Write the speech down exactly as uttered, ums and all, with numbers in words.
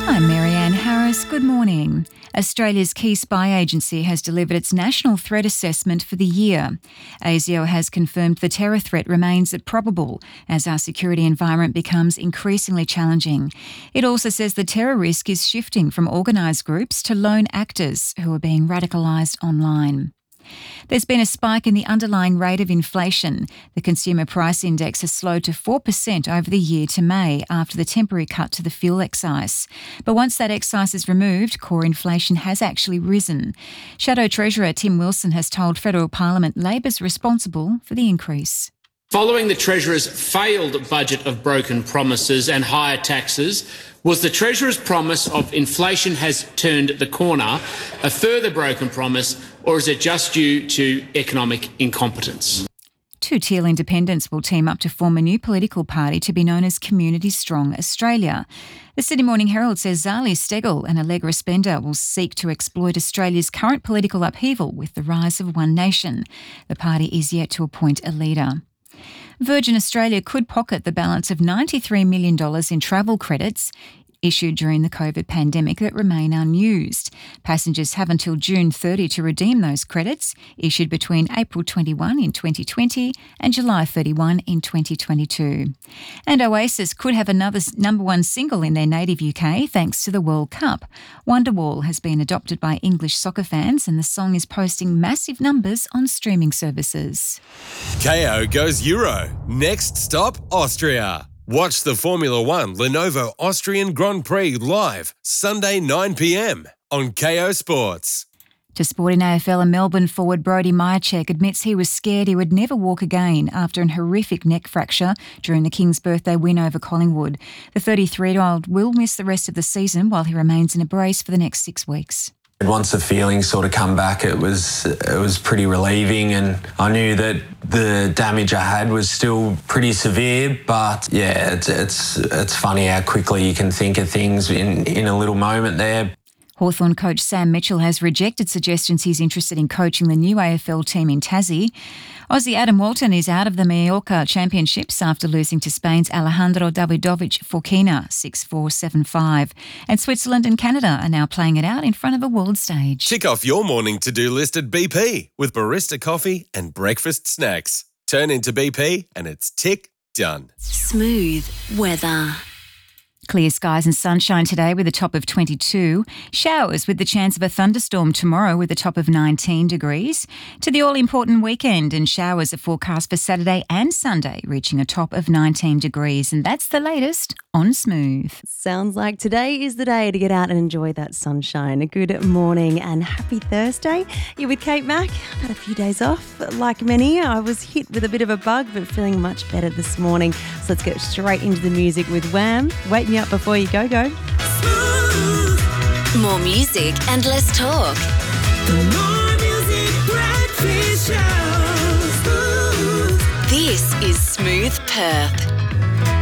I'm Marianne Harris. Good morning. Australia's key spy agency has delivered its national threat assessment for the year. ASIO has confirmed the terror threat remains probable as our security environment becomes increasingly challenging. It also says the terror risk is shifting from organised groups to lone actors who are being radicalised online. There's been a spike in the underlying rate of inflation. The Consumer Price Index has slowed to four percent over the year to May after the temporary cut to the fuel excise. But once that excise is removed, core inflation has actually risen. Shadow Treasurer Tim Wilson has told Federal Parliament Labor's responsible for the increase. Following the Treasurer's failed budget of broken promises and higher taxes, was the Treasurer's promise of inflation has turned the corner a further broken promise, or is it just due to economic incompetence? Two Teal independents will team up to form a new political party to be known as Community Strong Australia. The Sydney Morning Herald says Zali Steggall and Allegra Spender will seek to exploit Australia's current political upheaval with the rise of One Nation. The party is yet to appoint a leader. Virgin Australia could pocket the balance of ninety-three million dollars in travel credits issued during the COVID pandemic that remain unused. Passengers have until June thirtieth to redeem those credits, issued between April twenty-first in twenty twenty and July thirty-first in twenty twenty-two. And Oasis could have another number one single in their native U K thanks to the World Cup. Wonderwall has been adopted by English soccer fans and the song is posting massive numbers on streaming services. K O goes Euro. Next stop, Austria. Watch the Formula One Lenovo Austrian Grand Prix live Sunday nine p.m. on K O Sports. To sport in A F L, and Melbourne forward Brody Myercheck admits he was scared he would never walk again after an horrific neck fracture during the Kings' birthday win over Collingwood. The thirty-three-year-old will miss the rest of the season while he remains in a brace for the next six weeks. Once the feelings sort of come back, it was it was pretty relieving, and I knew that the damage I had was still pretty severe. But yeah, it's it's it's funny how quickly you can think of things in, in a little moment there. Hawthorn coach Sam Mitchell has rejected suggestions he's interested in coaching the new A F L team in Tassie. Aussie Adam Walton is out of the Mallorca Championships after losing to Spain's Alejandro Davidovich Forquina six four, seven five. And Switzerland and Canada are now playing it out in front of a world stage. Tick off your morning to-do list at B P with barista coffee and breakfast snacks. Turn into B P and it's tick done. Smooth weather. Clear skies and sunshine today with a top of twenty-two. Showers with the chance of a thunderstorm tomorrow with a top of nineteen degrees. To the all-important weekend, and showers are forecast for Saturday and Sunday, reaching a top of nineteen degrees. And that's the latest on Smooth. Sounds like today is the day to get out and enjoy that sunshine. A good morning and happy Thursday. You're with Kate Mack. I've had a few days off. Like many, I was hit with a bit of a bug, but feeling much better this morning. So let's get straight into the music with Wham. Wake me up before you go, go. Smooth. More music and less talk. The More Music Breakfast Show. Smooth. This is Smooth Perth.